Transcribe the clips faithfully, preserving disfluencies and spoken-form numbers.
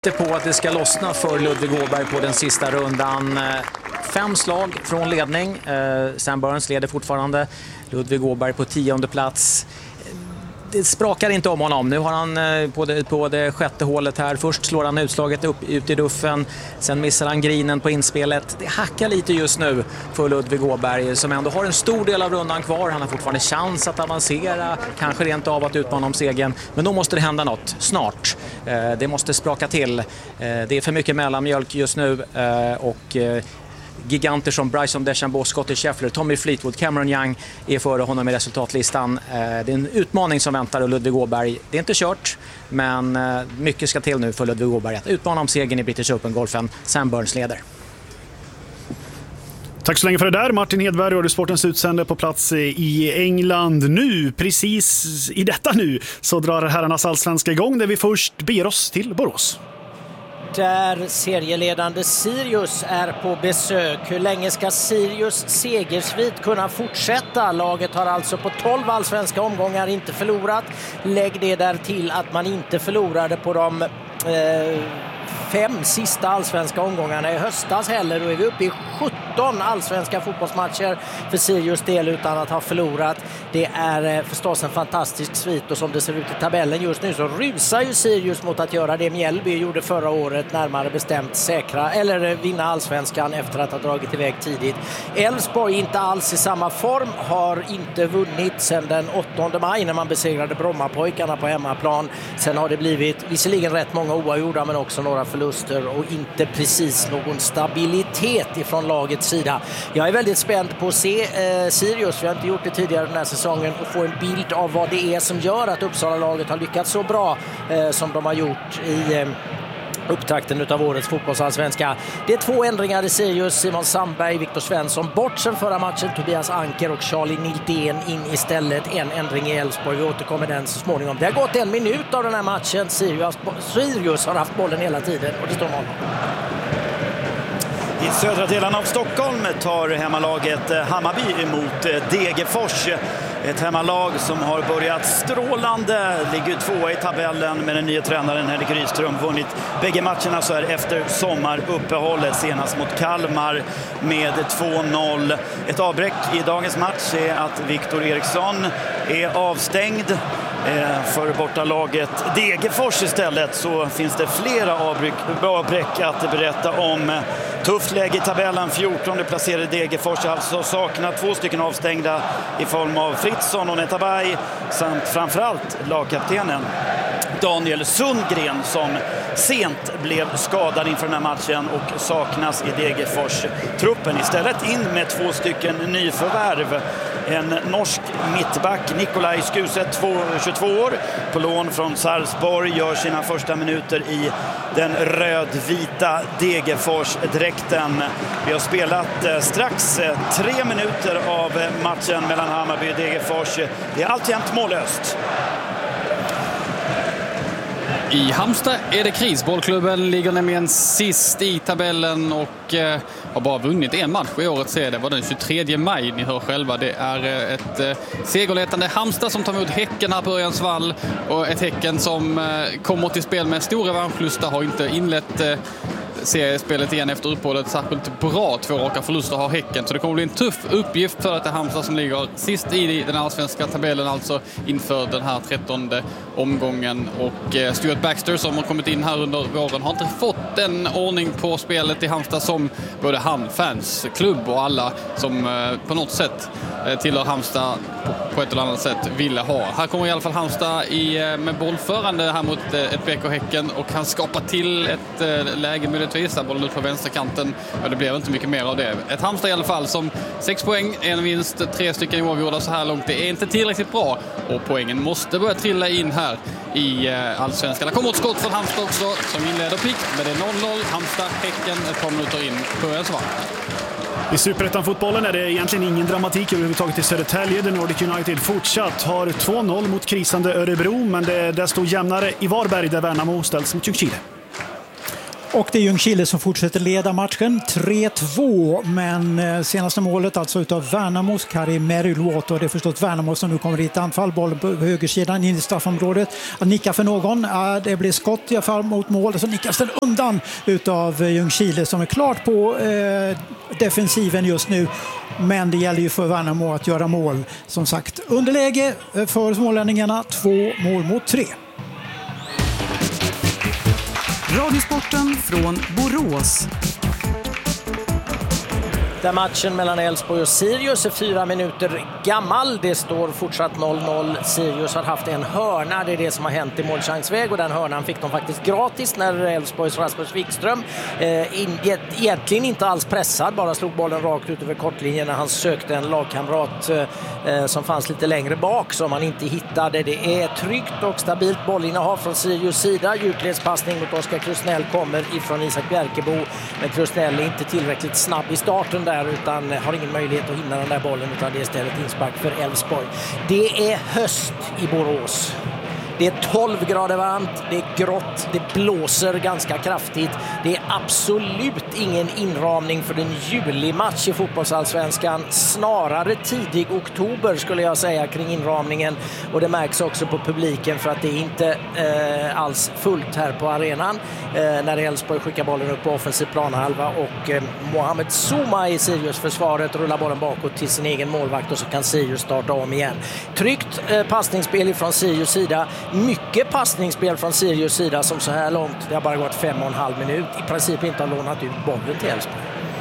På att det ska lossna för Ludvig Åberg på den sista rundan. Fem slag från ledning. Sam Burns leder fortfarande. Ludvig Åberg på tionde plats. Det sprakar inte om honom. Nu har han på det, på det sjätte hålet här. Först slår han utslaget upp ut i ruffen. Sen missar han grinen på inspelet. Det hackar lite just nu för Ludvig Åberg som ändå har en stor del av rundan kvar. Han har fortfarande chans att avancera. Kanske rent av att utmana om segern. Men då måste det hända något snart. Det måste spraka till. Det är för mycket mellanmjölk just nu. Och giganter som Bryson DeChambeau, Scottie Scheffler, Tommy Fleetwood, Cameron Young är före honom i resultatlistan. Det är en utmaning som väntar och Ludvig Åberg. Det är inte kört, men mycket ska till nu för Ludvig Åberg att utmana om segern i British Open-golfen. Sam Burns leder. Tack så länge för det där. Martin Hedberg, Radiosportens utsände på plats i England. Nu, precis i detta nu, så drar herrarnas allsvenska igång där vi först ber oss till Borås. Där serieledande Sirius är på besök. Hur länge ska Sirius segersvit kunna fortsätta? Laget har alltså på tolv allsvenska omgångar inte förlorat. Lägg det där till att man inte förlorade på de eh, fem sista allsvenska omgångarna i höstas heller. Då är vi uppe i sjutton allsvenska fotbollsmatcher för Sirius del utan att ha förlorat. Det är förstås en fantastisk svit och som det ser ut i tabellen just nu så rusar ju Sirius mot att göra det Mjällby gjorde förra året, närmare bestämt säkra eller vinna allsvenskan efter att ha dragit iväg tidigt. Elfsborg inte alls i samma form, har inte vunnit sedan den åttonde maj när man besegrade Brommapojkarna på hemmaplan. Sen har det blivit visserligen rätt många oavgjorda men också några förluster och inte precis någon stabilitet ifrån lagets sida. Jag är väldigt spänd på att se eh, Sirius, vi har inte gjort det tidigare den här säsongen, och få en bild av vad det är som gör att Uppsala-laget har lyckats så bra eh, som de har gjort i eh, upptakten utav årets fotbollsallsvenska. Det är två ändringar i Sirius. Simon Sandberg, Viktor Svensson bort sen förra matchen. Tobias Anker och Charlie Nildén in istället. En ändring i Elfsborg. Vi återkommer den så småningom. Det har gått en minut av den här matchen. Sirius, Sirius har haft bollen hela tiden och det står noll. I södra delen av Stockholm tar hemmalaget Hammarby emot Degerfors. Ett hemmalag som har börjat strålande, ligger tvåa i tabellen med den nya tränaren Henrik Rydström. Vunnit bägge matcherna så här efter sommaruppehållet, senast mot Kalmar med två noll. Ett avbräck i dagens match är att Viktor Eriksson är avstängd. För bortalaget Degerfors istället så finns det flera avbräck, avbräck att berätta om. Tufft läge i tabellen, fjortonde placerade Degerfors, alltså saknar två stycken avstängda i form av Fritzson och Netabay samt framförallt lagkaptenen Daniel Sundgren som sent blev skadad inför den här matchen och saknas i Degerfors-truppen. Istället in med två stycken nyförvärv. En norsk mittback, Nikolaj Skuset, tjugotvå år, på lån från Sarpsborg, gör sina första minuter i den rödvita Degerfors-dräkten. Vi har spelat strax tre minuter av matchen mellan Hammarby och Degerfors. Det är alltjämt mållöst. I Halmstad är det kris. Bollklubben ligger nämligen sist i tabellen och eh, har bara vunnit en match i årets serie. Det var den tjugotredje maj, ni hör själva. Det är eh, ett eh, segerletande Halmstad som tar emot Häcken här på Örjans vall. Och ett Häcken som eh, kommer till spel med stor revanschlusta, har inte inlett eh, seriespelet igen efter uppehållet särskilt bra. Två raka förluster har Häcken, så det kommer bli en tuff uppgift för att det är Halmstad som ligger sist i den allsvenska tabellen, alltså inför den här trettonde omgången. Och eh, Stuart Baxter som har kommit in här under våren har inte fått den ordning på spelet i Halmstad som både han, fans, klubb och alla som eh, på något sätt eh, tillhör Halmstad på, på ett eller annat sätt ville ha. Här kommer i alla fall Halmstad i, eh, med bollförande här mot eh, ett B K Häcken och kan skapa till ett eh, läge med Tvisa bollen ut på vänsterkanten, och det blev inte mycket mer av det. Ett Halmstad i alla fall som sex poäng, en vinst, tre stycken oavgjorda så här långt. Det är inte tillräckligt bra och poängen måste börja trilla in här i allsvenskan. Det kommer ett skott från Halmstad också som inleder pikt, men det är noll noll. Halmstad, Häcken ett par minuter in på Örjansvall. I Superettan-fotbollen är det egentligen ingen dramatik överhuvudtaget i Södertälje. The Nordic United fortsatt har två noll mot krisande Örebro, men det är desto jämnare i Varberg där Värnamo ställs mot Ljungskile. Och det är Ljungskile som fortsätter leda matchen tre två, men senaste målet alltså utav Värnamos Kari Merilwater. Det är förstås Värnamo som nu kommer i ett anfall, bollen på högersidan in i straffområdet. Att nicka för någon, det blir skott i alla fall mot mål, så nickas den undan utav Ljungskile som är klart på eh, defensiven just nu. Men det gäller ju för Värnamo att göra mål. Som sagt, underläge för smålänningarna, två mål mot tre. Radiosporten från Borås. Där matchen mellan Elfsborg och Sirius är fyra minuter gammal. Det står fortsatt noll noll. Sirius har haft en hörna. Det är det som har hänt i målchansväg. Och den hörnan fick de faktiskt gratis när Elfsborgs Rasmus Wikström eh, in, egentligen inte alls pressad. Bara slog bollen rakt ut över kortlinjen när han sökte en lagkamrat eh, som fanns lite längre bak som han inte hittade. Det är tryggt och stabilt bollinnehav från Sirius sida. Djupledspassning mot Oskar Krusnell kommer ifrån Isak Bjerkebo. Men Krusnell är inte tillräckligt snabb i starten där, utan har ingen möjlighet att hinna den där bollen, utan det är istället inspark för Elfsborg. Det är höst i Borås. Det är tolv grader varmt, det är grått, det blåser ganska kraftigt. Det är absolut ingen inramning för en julimatch i fotbollsallsvenskan. Snarare tidig oktober skulle jag säga kring inramningen. Och det märks också på publiken för att det är inte eh, alls fullt här på arenan. Eh, när Elfsborg skickar bollen upp på offensiv planhalva och eh, Mohamed Souma i Sirius-försvaret rullar bollen bakåt till sin egen målvakt och så kan Sirius starta om igen. Tryggt eh, passningsspel från Sirius sida. Mycket passningsspel från Sirius sida som så här långt, det har bara gått fem och en halv minut, i princip inte har lånat ut bollen till Elfsborg.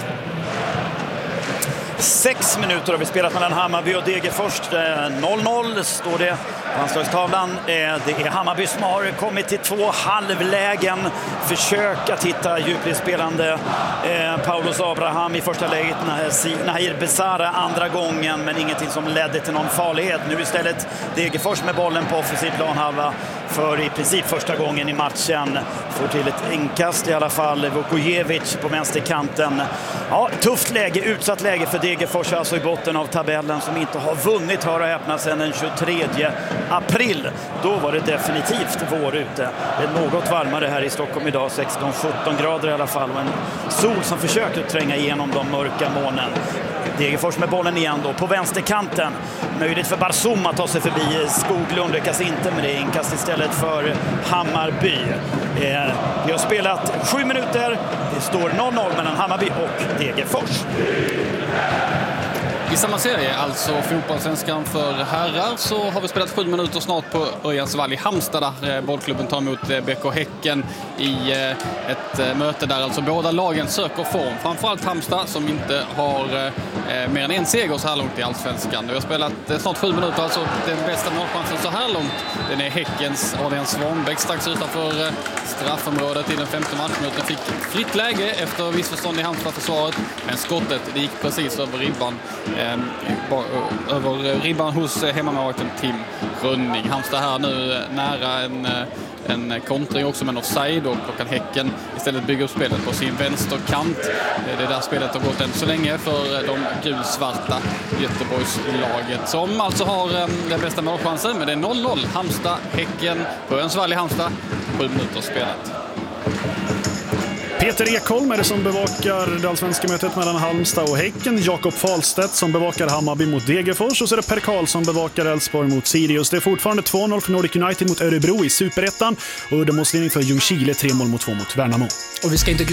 Sex minuter har vi spelat mellan Hammarby och Degerfors. noll noll står det på anslagstavlan. Det är Hammarby som har kommit till två halvlägen. Försök att hitta djupledsspelande Paulus Abraham i första läget. Nahir Besara andra gången, men ingenting som ledde till någon farlighet. Nu istället Degerfors med bollen på offensiv planhalva för i princip första gången i matchen. Får till ett inkast i alla fall. Vukojevic på vänsterkanten. Ja, tufft läge, utsatt läge för Degerfors, alltså i botten av tabellen, som inte har vunnit, hör och häpna, sedan den tjugotredje april. Då var det definitivt vår ute. Det är något varmare här i Stockholm idag, sexton sjutton grader i alla fall. Och en sol som försöker tränga igenom de mörka molnen. Degerfors med bollen igen då på vänsterkanten. Möjligt för Barsum att ta sig förbi. Skoglund lyckas inte med det. Inkast istället för Hammarby. Eh, vi har spelat sju minuter. Det står noll noll mellan Hammarby och Degerfors. I samma serie, alltså fotbollssvenskan för herrar, så har vi spelat sju minuter snart på Örjansvall i Halmstad där bollklubben tar emot B K Häcken i ett möte där alltså båda lagen söker form. Framförallt Halmstad som inte har mer än en seger så här långt i allsvenskan. Vi har spelat snart sju minuter, alltså den bästa målchansen så här långt. Den är Häckens Adrian Svanbäck strax utanför straffområdet i den femte matchminuten. Fick fritt läge efter missförstånd i Halmstad-försvaret, men skottet det gick precis över ribban. över ribban hos hemmamålvakten Tim Rönning. Halmstad här nu nära en, en kontring också, men offside, och klockan Häcken istället bygger upp spelet på sin vänsterkant. Det är där spelet har gått än så länge för de gulsvarta Göteborgslaget, som alltså har den bästa målchansen, men det är noll noll. Halmstad, Häcken på Örjansvall i Halmstad, sju minuter spelat. Peter Ekholm är det som bevakar det allsvenska mötet mellan Halmstad och Häcken. Jakob Falstedt som bevakar Hammarby mot Degerfors. Och så är det Per Karl som bevakar Elfsborg mot Sirius. Det är fortfarande två noll för Nordic United mot Örebro i Superettan. Och uddamålsledning för Ljungskile, tre mål mot två mot Värnamo. Och vi ska inte